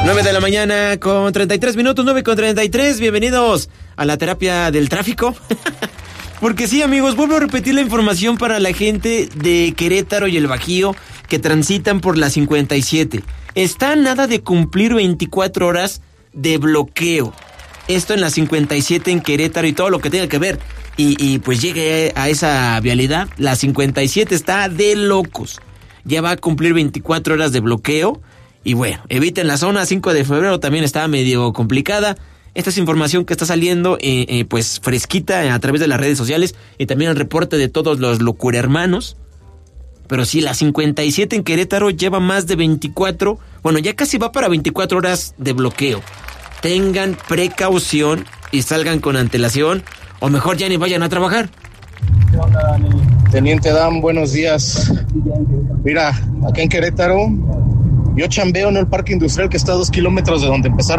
9 de la mañana con 33 minutos, 9:33. Bienvenidos a la terapia del tráfico. Porque sí, amigos, vuelvo a repetir la información para la gente de Querétaro y el Bajío que transitan por la 57. Está a nada de cumplir 24 horas de bloqueo. Esto en la 57 en Querétaro y todo lo que tenga que ver. Y pues llegue a esa vialidad. La 57 está de locos. Ya va a cumplir 24 horas de bloqueo. Y bueno, eviten la zona 5 de febrero, también está medio complicada. Esta es información que está saliendo pues fresquita a través de las redes sociales y también el reporte de todos los locurhermanos. Pero sí, la 57 en Querétaro lleva más de 24, bueno, ya casi va para 24 horas de bloqueo. Tengan precaución y salgan con antelación, o mejor ya ni vayan a trabajar. Teniente Dan, buenos días. Mira, acá en Querétaro, yo chambeo en el parque industrial que está a 2 kilómetros de donde empezaron